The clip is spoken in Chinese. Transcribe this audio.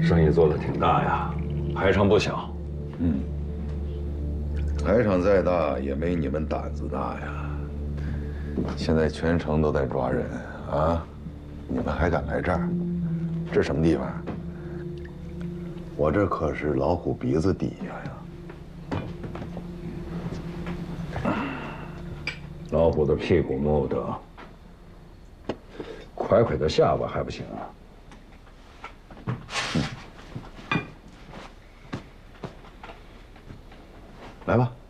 生意做得挺大呀，排场不小。 嗯，排场再大也没你们胆子大呀。现在全城都在抓人啊，你们还敢来这儿？这什么地方？我这可是老虎鼻子底下呀。 老虎的屁股摸不得，快快的下巴还不行啊？ 来吧。